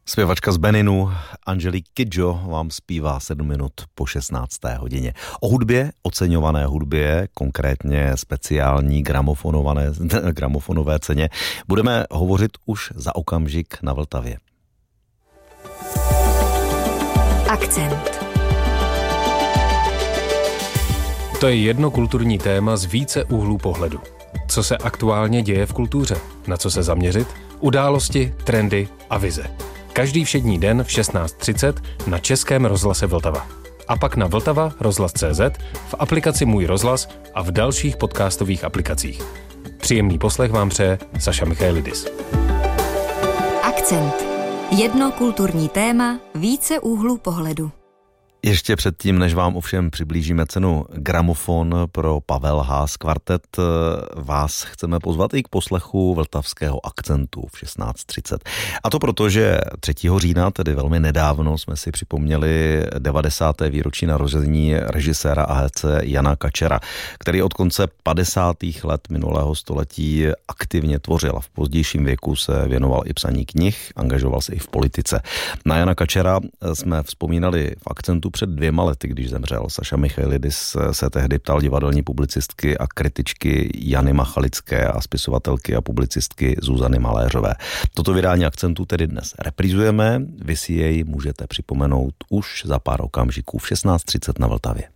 Zpěvačka z Beninu Angelique Kidjo vám zpívá 7 minut po 16. hodině. O hudbě, oceňované hudbě, konkrétně speciální gramofonové ceně, budeme hovořit už za okamžik na Vltavě. Akcent. To je jedno kulturní téma z více úhlů pohledu. Co se aktuálně děje v kultuře? Na co se zaměřit? Události, trendy a vize. Každý všední den v 16:30 na Českém rozhlase Vltava. A pak na Vltava rozhlas.cz, v aplikaci Můj rozhlas a v dalších podcastových aplikacích. Příjemný poslech vám přeje Saša Michailidis. Akcent. Jedno kulturní téma, více úhlů pohledu. Ještě předtím, než vám ovšem přiblížíme cenu Gramofon pro Pavel Haas kvartet, vás chceme pozvat i k poslechu vltavského akcentu v 16:30. A to proto, že 3. října, tedy velmi nedávno, jsme si připomněli 90. výročí narození režiséra a herce Jana Kačera, který od konce 50. let minulého století aktivně tvořil a v pozdějším věku se věnoval i psaní knih, angažoval se i v politice. Na Jana Kačera jsme vzpomínali v akcentu před 2 lety, když zemřel. Saša Michailidis se tehdy ptal divadelní publicistky a kritičky Jany Machalické a spisovatelky a publicistky Zuzany Maléřové. Toto vydání akcentu tedy dnes reprizujeme. Vy si jej můžete připomenout už za pár okamžiků v 16:30 na Vltavě.